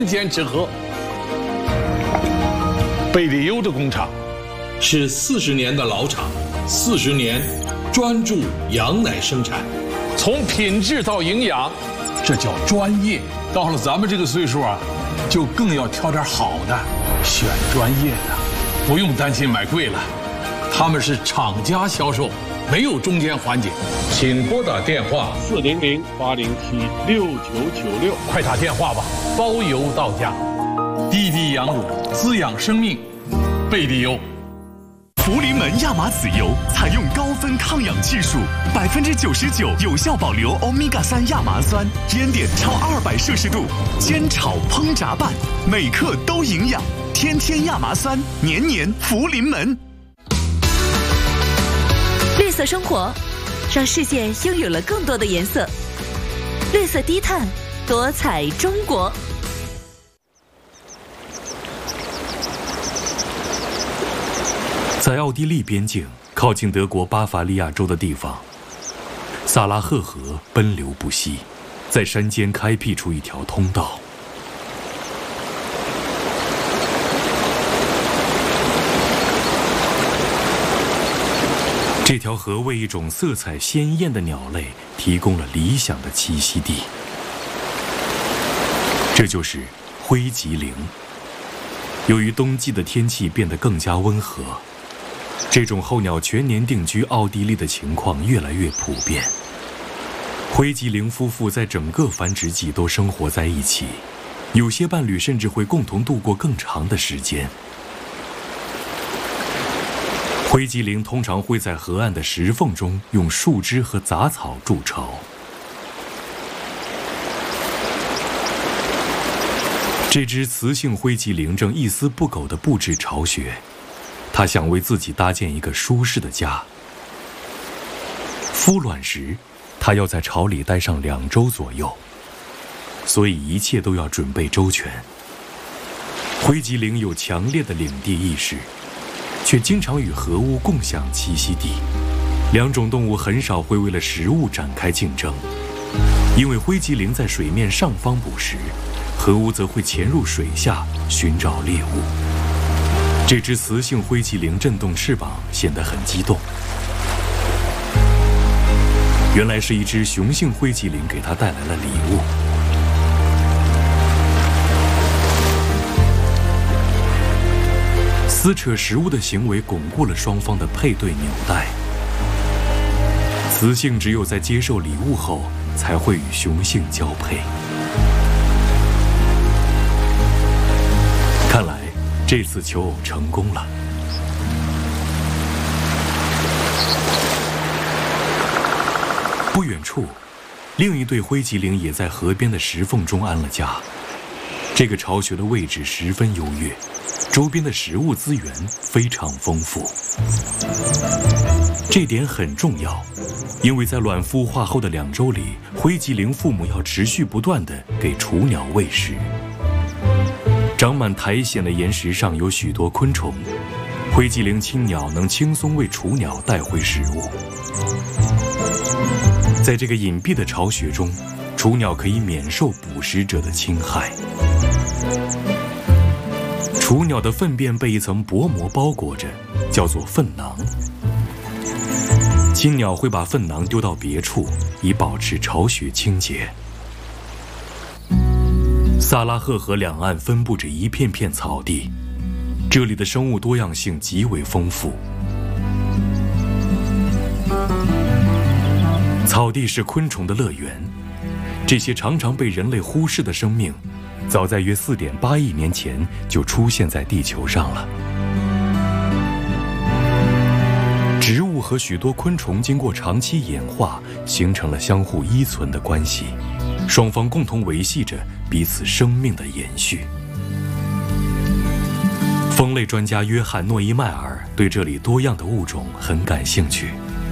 间之河。贝里优的工厂是40年的老厂，40年专注羊奶生产， 从品质到营养，这叫专业。到了咱们这个岁数啊，就更要挑点好的，选专业的，不用担心买贵了。他们是厂家销售，没有中间环节。请拨打电话 400-807-6996， 快打电话吧，包邮到家。滴滴羊乳滋养生命，贝利优。 福临门亚麻籽油采用高分抗氧技术，99%有效保留欧米伽3亚麻酸，烟点超200摄氏度，煎炒烹炸拌，每克都营养。天天亚麻酸，年年福临门。 绿色生活，让世界拥有了更多的颜色。绿色低碳，多彩中国。 在奥地利边境靠近德国巴伐利亚州的地方，萨拉赫河奔流不息，在山间开辟出一条通道。这条河为一种色彩鲜艳的鸟类提供了理想的栖息地，这就是灰棘羚。由于冬季的天气变得更加温和，这种候鸟全年定居奥地利的情况越来越普遍。灰棘羚夫妇在整个繁殖季都生活在一起，有些伴侣甚至会共同度过更长的时间。灰棘羚通常会在河岸的石缝中用树枝和杂草筑巢。这只雌性灰棘羚正一丝不苟地布置巢穴，它想为自己搭建一个舒适的家。孵卵时，它要在巢里待上2周左右，所以一切都要准备周全。灰棘羚有强烈的领地意识，却经常与河乌共享栖息地。2种动物很少会为了食物展开竞争，因为灰棘羚在水面上方捕食，河乌则会潜入水下寻找猎物。这只雌性灰棘羚震动翅膀，显得很激动。原来是一只雄性灰棘羚给它带来了礼物。撕扯食物的行为巩固了双方的配对纽带。雌性只有在接受礼物后，才会与雄性交配。看来这次求偶成功了。不远处，另一对灰棘羚也在河边的石缝中安了家。这个巢穴的位置十分优越，周边的食物资源非常丰富。这点很重要，因为在卵孵化后的2周里，灰棘羚父母要持续不断地给雏鸟喂食。长满苔藓的岩石上有许多昆虫，灰棘羚亲鸟能轻松为雏鸟带回食物。在这个隐蔽的巢穴中，雏鸟可以免受捕食者的侵害。雏鸟的粪便被一层薄膜包裹着，叫做粪囊。亲鸟会把粪囊丢到别处，以保持巢穴清洁。萨拉赫河两岸分布着一片片草地，这里的生物多样性极为丰富。草地是昆虫的乐园，这些常常被人类忽视的生命，早在约4.8亿年前就出现在地球上了。植物和许多昆虫经过长期演化，形成了相互依存的关系，双方共同维系着彼此生命的延续。蜂类专家约翰·诺伊迈尔对这里多样的物种很感兴趣。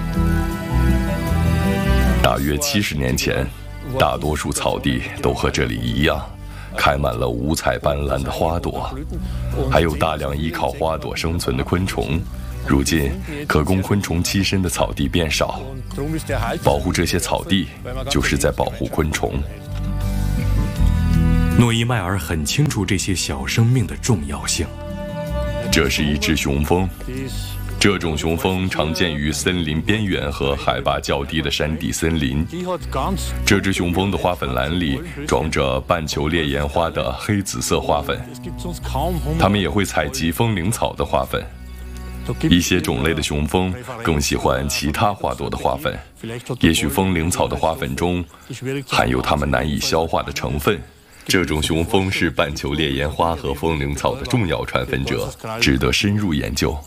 大约70年前，大多数草地都和这里一样，开满了五彩斑斓的花朵，还有大量依靠花朵生存的昆虫。如今，可供昆虫栖身的草地变少，保护这些草地，就是在保护昆虫。 诺伊迈尔很清楚这些小生命的重要性。 这是一只雄蜂，这种雄蜂常见于森林边缘和海拔较低的山地森林。这只雄蜂的花粉篮里装着半球烈焰花的黑紫色花粉，它们也会采集风铃草的花粉。一些种类的雄蜂更喜欢其他花朵的花粉，也许风铃草的花粉中含有它们难以消化的成分。这种雄蜂是半球烈焰花和风铃草的重要传粉者，值得深入研究。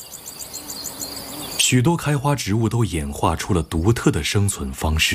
许多开花植物都演化出了独特的生存方式。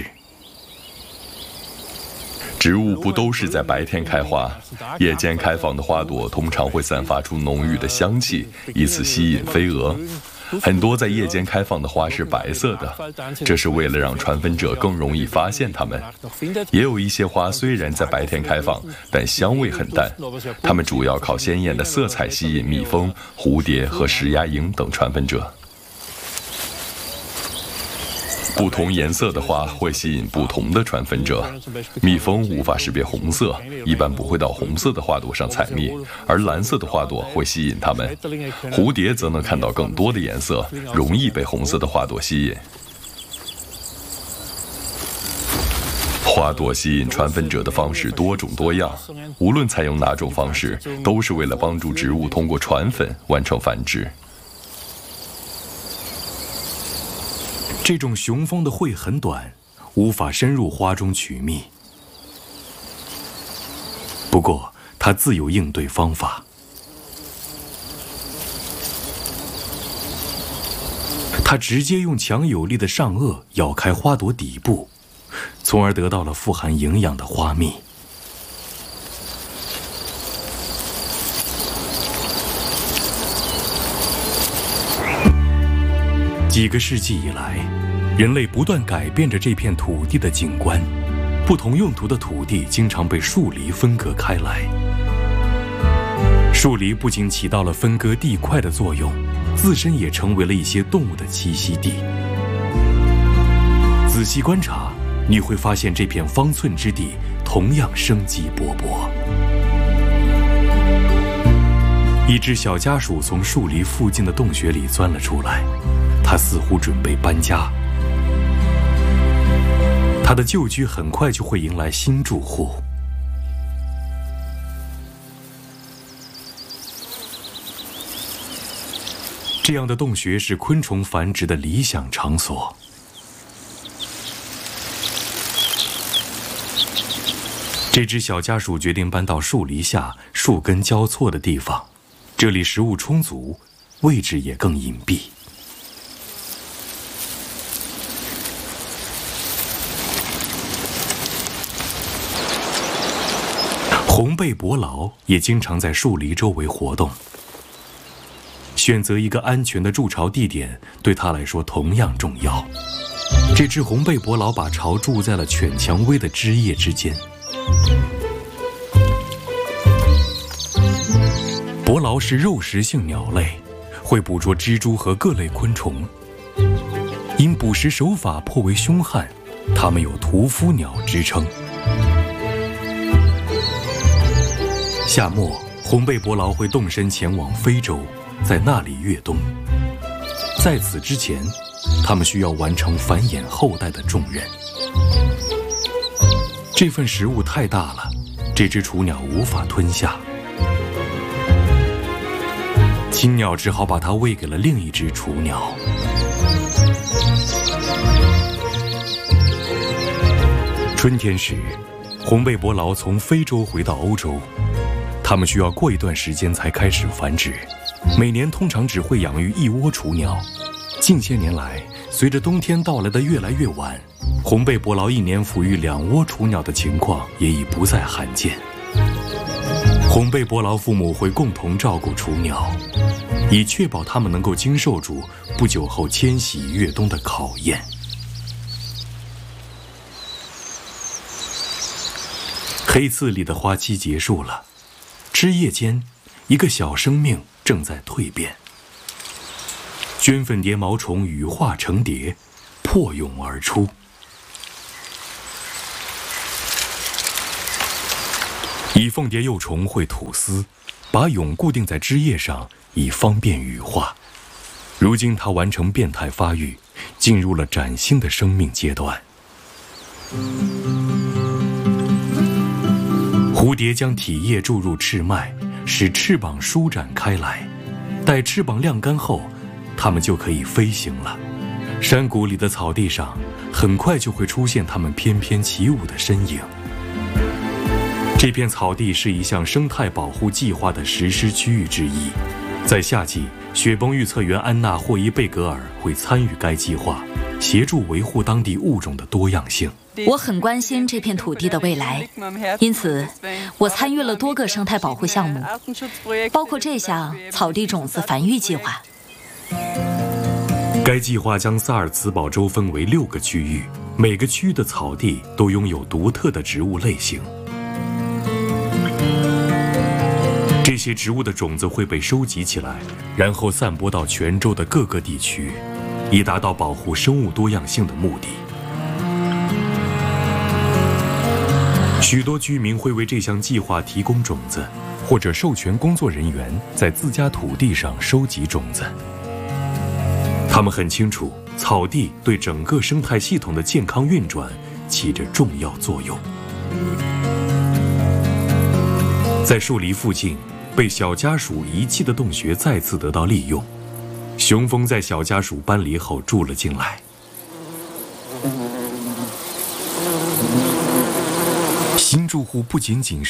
植物不都是在白天开花，夜间开放的花朵通常会散发出浓郁的香气，以此吸引飞蛾。很多在夜间开放的花是白色的，这是为了让传粉者更容易发现它们。也有一些花虽然在白天开放，但香味很淡，它们主要靠鲜艳的色彩吸引蜜蜂、蝴蝶和石鸦蝇等传粉者。不同颜色的花会吸引不同的传粉者。蜜蜂无法识别红色，一般不会到红色的花朵上采蜜，而蓝色的花朵会吸引它们。蝴蝶则能看到更多的颜色，容易被红色的花朵吸引。花朵吸引传粉者的方式多种多样，无论采用哪种方式，都是为了帮助植物通过传粉完成繁殖。 这种雄蜂的喙很短，无法深入花中取蜜。不过，它自有应对方法。它直接用强有力的上颚咬开花朵底部，从而得到了富含营养的花蜜。几个世纪以来，人类不断改变着这片土地的景观，不同用途的土地经常被树篱分隔开来。树篱不仅起到了分割地块的作用，自身也成为了一些动物的栖息地。仔细观察，你会发现这片方寸之地同样生机勃勃。一只小家鼠从树篱附近的洞穴里钻了出来，它似乎准备搬家。它的旧居很快就会迎来新住户。这样的洞穴是昆虫繁殖的理想场所。这只小家鼠决定搬到树篱下树根交错的地方，这里食物充足，位置也更隐蔽。红背伯劳也经常在树篱周围活动。选择一个安全的筑巢地点对他来说同样重要。这只红背伯劳把巢筑在了犬蔷薇的枝叶之间。伯劳是肉食性鸟类，会捕捉蜘蛛和各类昆虫。因捕食手法颇为凶悍，它们有屠夫鸟之称。夏末，红背伯劳会动身前往非洲，在那里越冬。在此之前，他们需要完成繁衍后代的重任。这份食物太大了，这只雏鸟无法吞下。亲鸟只好把它喂给了另一只雏鸟。春天时，红背伯劳从非洲回到欧洲，它们需要过一段时间才开始繁殖，每年通常只会养育一窝雏鸟。近些年来，随着冬天到来的越来越晚，红背伯劳一年抚育2窝雏鸟的情况也已不再罕见。红背伯劳父母会共同照顾雏鸟，以确保它们能够经受住不久后迁徙越冬的考验。黑刺里的花期结束了，枝叶间，一个小生命正在蜕变。绢粉蝶毛虫羽化成蝶，破蛹而出。 蚁凤蝶幼虫会吐丝，把蛹固定在枝叶上，以方便羽化。如今它完成变态发育，进入了崭新的生命阶段。蝴蝶将体液注入翅脉，使翅膀舒展开来。待翅膀晾干后，它们就可以飞行了。山谷里的草地上，很快就会出现它们翩翩起舞的身影。这片草地是一项生态保护计划的实施区域之一。在夏季，雪崩预测员安娜·霍伊贝格尔会参与该计划，协助维护当地物种的多样性。 我很关心这片土地的未来，因此我参与了多个生态保护项目，包括这项草地种子繁育计划。 该计划将萨尔茨堡州分为6个区域，每个区域的草地都拥有独特的植物类型。这些植物的种子会被收集起来，然后散播到全州的各个地区，以达到保护生物多样性的目的。许多居民会为这项计划提供种子，或者授权工作人员在自家土地上收集种子。他们很清楚，草地对整个生态系统的健康运转起着重要作用。在树篱附近，被小家鼠遗弃的洞穴再次得到利用。雄蜂在小家鼠搬离后住了进来。新住户不仅仅